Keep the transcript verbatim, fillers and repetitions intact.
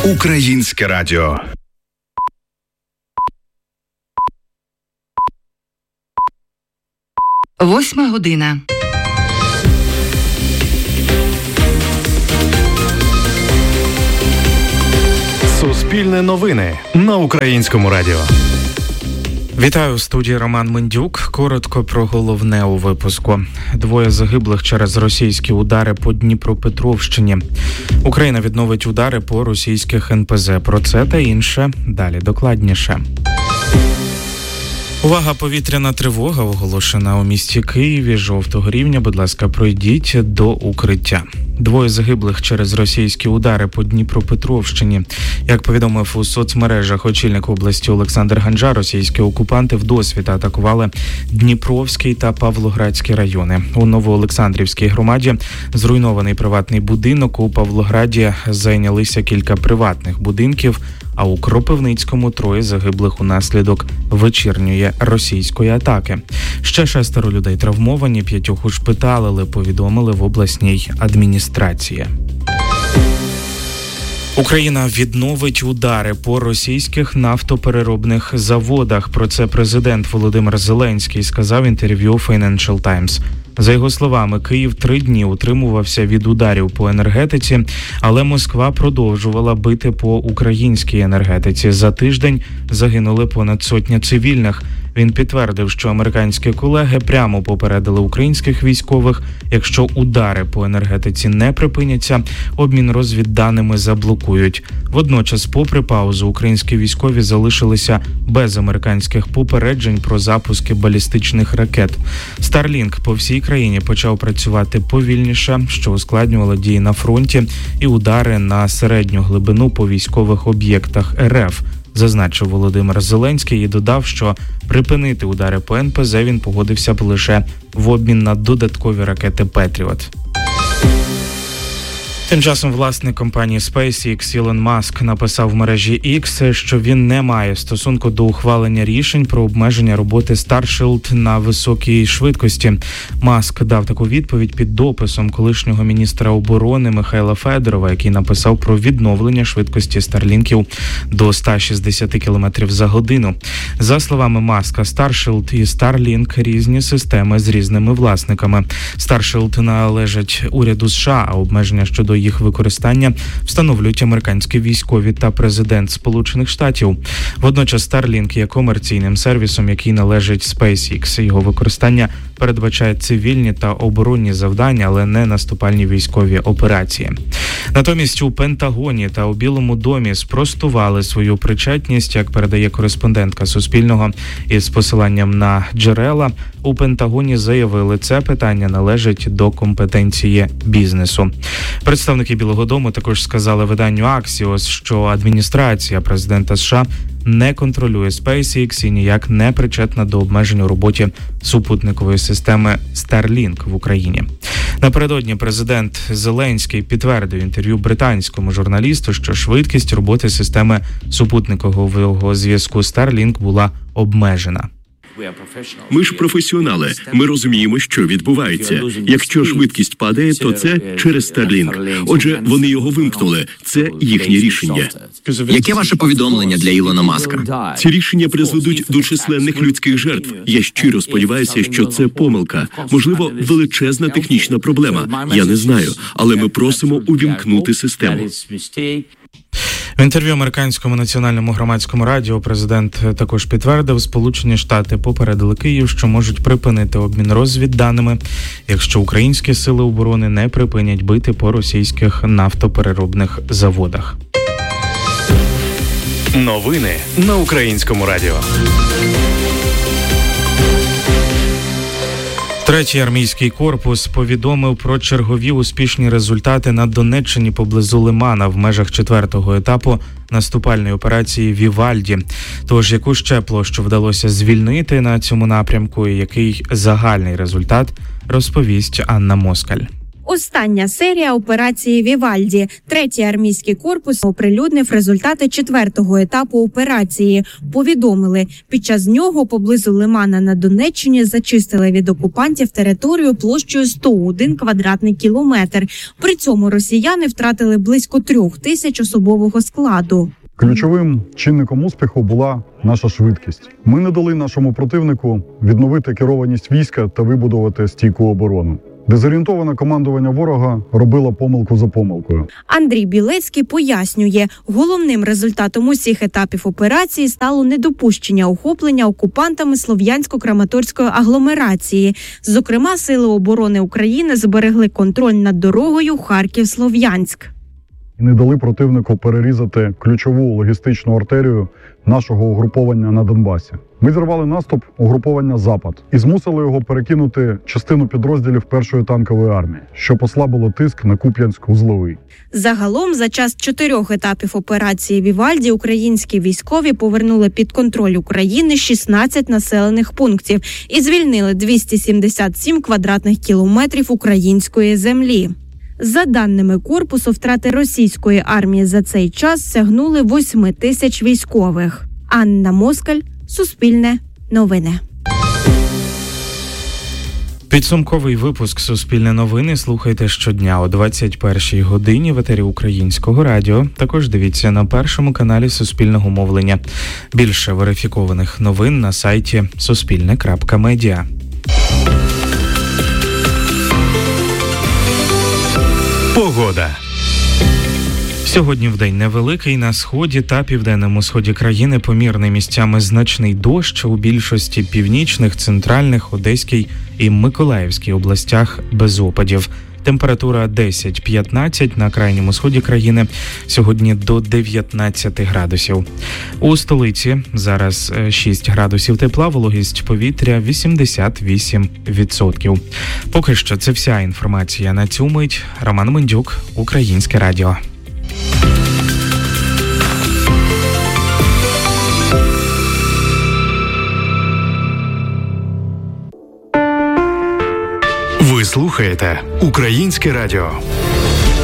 Українське радіо. Восьма година. Суспільне новини на Українському радіо. Вітаю, у студії Роман Мендюк. Коротко про головне у випуску. Двоє загиблих через російські удари по Дніпропетровщині. Україна відновить удари по російських ен пе зе. Про це та інше далі докладніше. Увага, повітряна тривога оголошена у місті Києві жовтого рівня. Будь ласка, пройдіть до укриття. Двоє загиблих через російські удари по Дніпропетровщині. Як повідомив у соцмережах очільник області Олександр Ганжа, російські окупанти вдосвіта атакували Дніпровський та Павлоградський райони. У Новоолександрівській громаді зруйнований приватний будинок. У Павлограді зайнялися кілька приватних будинків, а у Кропивницькому троє загиблих унаслідок вечірньої російської атаки. Ще шестеро людей травмовані, п'ятьох ушпиталили, повідомили в обласній адміністрації. Україна відновить удари по російських нафтопереробних заводах. Про це президент Володимир Зеленський сказав в інтерв'ю Financial Times. За його словами, Київ три дні утримувався від ударів по енергетиці, але Москва продовжувала бити по українській енергетиці. За тиждень загинули понад сотня цивільних. Він підтвердив, що американські колеги прямо попередили українських військових, якщо удари по енергетиці не припиняться, обмін розвідданими заблокують. Водночас, попри паузу, українські військові залишилися без американських попереджень про запуски балістичних ракет. Starlink по всій країні почав працювати повільніше, що ускладнювало дії на фронті і удари на середню глибину по військових об'єктах ер еф. Зазначив Володимир Зеленський і додав, що припинити удари по ен пе зе він погодився б лише в обмін на додаткові ракети «Петріот». Тим часом власник компанії SpaceX Ілон Маск написав в мережі X, що він не має стосунку до ухвалення рішень про обмеження роботи Starship на високій швидкості. Маск дав таку відповідь під дописом колишнього міністра оборони Михайла Федорова, який написав про відновлення швидкості Starlinkів до сто шістдесят кілометрів за годину. За словами Маска, Starship і Starlink – різні системи з різними власниками. Starship належать уряду США, а обмеження щодо їх використання встановлюють американські військові та президент Сполучених Штатів. Водночас Starlink є комерційним сервісом, який належить SpaceX. Його використання передбачає цивільні та оборонні завдання, але не наступальні військові операції. Натомість у Пентагоні та у Білому домі спростували свою причетність, як передає кореспондентка Суспільного із посиланням на джерела. У Пентагоні заявили, це питання належить до компетенції бізнесу. Представники Білого дому також сказали виданню Axios, що адміністрація президента США не контролює SpaceX і ніяк не причетна до обмежень у роботі супутникової системи Starlink в Україні. Напередодні президент Зеленський підтвердив інтерв'ю британському журналісту, що швидкість роботи системи супутникового зв'язку Starlink була обмежена. Ми ж професіонали, ми розуміємо, що відбувається. Якщо швидкість падає, то це через Starlink. Отже, вони його вимкнули. Це їхнє рішення. Яке ваше повідомлення для Ілона Маска? Ці рішення призведуть до численних людських жертв. Я щиро сподіваюся, що це помилка. Можливо, величезна технічна проблема. Я не знаю. Але ми просимо увімкнути систему. В інтерв'ю американському національному громадському радіо президент також підтвердив, Сполучені Штати попередили Київ, що можуть припинити обмін розвідданими, якщо українські сили оборони не припинять бити по російських нафтопереробних заводах. Новини на Українському радіо. Третій армійський корпус повідомив про чергові успішні результати на Донеччині поблизу Лимана в межах четвертого етапу наступальної операції «Вівальді». Тож, яку ще площу вдалося звільнити на цьому напрямку і який загальний результат, розповість Анна Москаль. Остання серія операції «Вівальді». Третій армійський корпус оприлюднив результати четвертого етапу операції. Повідомили, під час нього поблизу Лимана на Донеччині зачистили від окупантів територію площею сто один квадратний кілометр. При цьому росіяни втратили близько трьох тисяч особового складу. Ключовим чинником успіху була наша швидкість. Ми не дали нашому противнику відновити керованість війська та вибудувати стійку оборону. Дезорієнтоване командування ворога робило помилку за помилкою. Андрій Білецький пояснює, головним результатом усіх етапів операції стало недопущення охоплення окупантами Слов'янсько-Краматорської агломерації. Зокрема, Сили оборони України зберегли контроль над дорогою Харків-Слов'янськ. І не дали противнику перерізати ключову логістичну артерію нашого угруповання на Донбасі. Ми зірвали наступ угруповання «Запад» і змусили його перекинути частину підрозділів першої танкової армії, що послабило тиск на Куп'янськ-Узловий. Загалом, за час чотирьох етапів операції «Вівальді» українські військові повернули під контроль України шістнадцять населених пунктів і звільнили двісті сімдесят сім квадратних кілометрів української землі. За даними корпусу, втрати російської армії за цей час сягнули восьми тисяч військових. Анна Москаль, Суспільне новини. Підсумковий випуск «Суспільне новини» слухайте щодня о двадцять першій годині в етері Українського радіо. Також дивіться на першому каналі Суспільного мовлення. Більше верифікованих новин на сайті суспільне крапка медіа. Погода. Сьогодні вдень невеликий, на сході та південному сході країни помірний місцями значний дощ, у більшості північних, центральних, Одеській і Миколаївській областях без опадів. Температура десять-п'ятнадцять, на крайньому сході країни сьогодні до дев'ятнадцять градусів. У столиці зараз шість градусів тепла, вологість повітря вісімдесят вісім відсотків. Поки що це вся інформація на цю мить. Роман Мендюк, Українське радіо. Ви слухаєте Українське радіо.